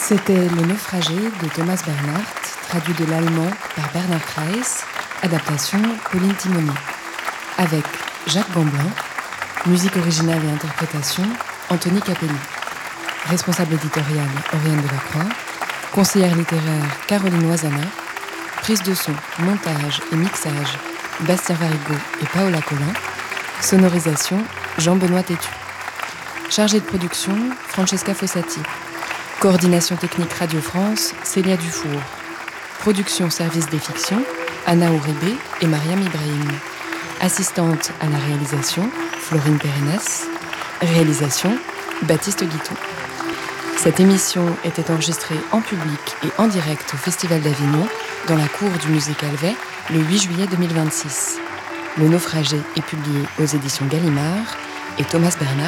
C'était Le Naufragé de Thomas Bernhardt, traduit de l'allemand par Bernhard Kreis, adaptation Pauline Timony. Avec Jacques Gamblin, musique originale et interprétation Anthony Capelli. Responsable éditorial Oriane Delacroix, conseillère littéraire Caroline Oisana, prise de son, montage et mixage Bastien Varigo et Paola Collin, sonorisation Jean-Benoît Tétu. Chargée de production Francesca Fossati. Coordination technique Radio France, Célia Dufour. Production service des fictions, Anna Ouribé et Mariam Ibrahim. Assistante à la réalisation, Florine Pérennes. Réalisation, Baptiste Guitou. Cette émission était enregistrée en public et en direct au Festival d'Avignon, dans la cour du Musée Calvet, le 8 juillet 2026. Le Naufragé est publié aux éditions Gallimard et Thomas Bernhardt